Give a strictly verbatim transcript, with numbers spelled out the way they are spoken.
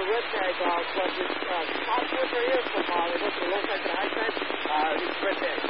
redneck, uh, but this uh, top foot right here from uh, it goes to the low side to the high side, uh, it's redneck.